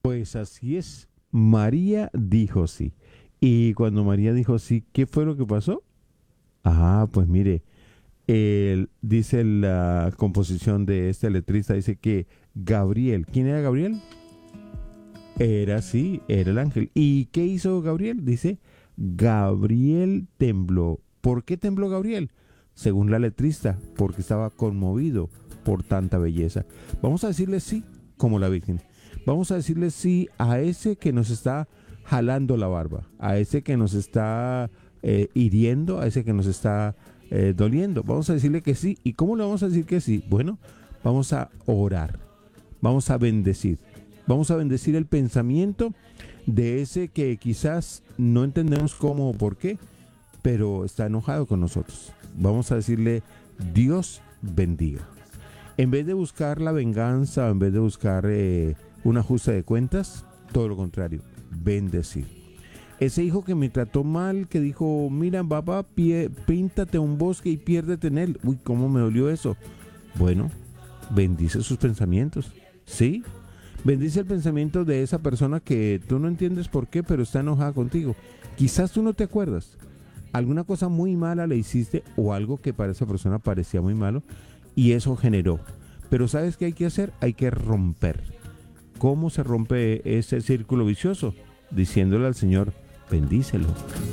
Pues así es. María dijo sí. Y cuando María dijo sí, ¿qué fue lo que pasó? Ah, pues mire, dice la composición de este letrista, dice que Gabriel, ¿quién era Gabriel? Era sí, era el ángel. ¿Y qué hizo Gabriel? Dice, Gabriel tembló. ¿Por qué tembló Gabriel? Según la letrista, porque estaba conmovido por tanta belleza. Vamos a decirle sí, como la Virgen. Vamos a decirle sí a ese que nos está jalando la barba, a ese que nos está hiriendo, a ese que nos está doliendo. Vamos a decirle que sí. ¿Y cómo le vamos a decir que sí? Bueno, vamos a orar, vamos a bendecir. Vamos a bendecir el pensamiento de ese que quizás no entendemos cómo o por qué, pero está enojado con nosotros. Vamos a decirle, Dios bendiga. En vez de buscar la venganza, en vez de buscar un ajuste de cuentas, todo lo contrario, bendecir. Ese hijo que me trató mal, que dijo, mira papá, píntate un bosque y piérdete en él. Uy, ¿cómo me dolió eso? Bueno, bendice sus pensamientos. ¿Sí? Bendice el pensamiento de esa persona que tú no entiendes por qué, pero está enojada contigo. Quizás tú no te acuerdas. Alguna cosa muy mala le hiciste o algo que para esa persona parecía muy malo y eso generó. Pero ¿sabes qué hay que hacer? Hay que romper. ¿Cómo se rompe ese círculo vicioso? Diciéndole al Señor, bendícelo.